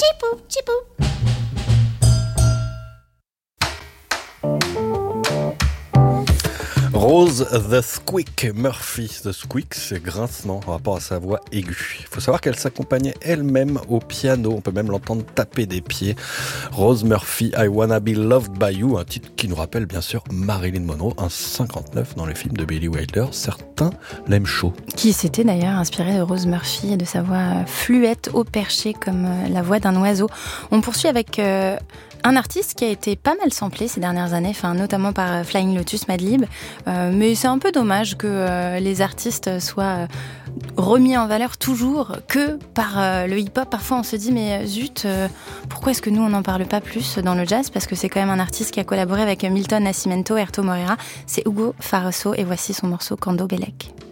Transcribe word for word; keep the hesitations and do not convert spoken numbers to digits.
Chipou, chipou. Rose the Squeak Murphy. The Squeak, c'est grincement en rapport à sa voix aiguë. Il faut savoir qu'elle s'accompagnait elle-même au piano. On peut même l'entendre taper des pieds. Rose Murphy, I Wanna Be Loved By You, un titre qui nous rappelle bien sûr Marilyn Monroe, un cinquante-neuf dans le film de Billy Wilder. Certains l'aiment chaud. Qui s'était d'ailleurs inspiré de Rose Murphy et de sa voix fluette au perché comme la voix d'un oiseau. On poursuit avec... Euh Un artiste qui a été pas mal samplé ces dernières années, enfin, notamment par Flying Lotus, Madlib. Euh, mais c'est un peu dommage que euh, les artistes soient euh, remis en valeur toujours que par euh, le hip-hop. Parfois on se dit mais zut, euh, pourquoi est-ce que nous on n'en parle pas plus dans le jazz? Parce que c'est quand même un artiste qui a collaboré avec Milton Nascimento et Erto Moreira. C'est Hugo Farroso et voici son morceau Cando Belek.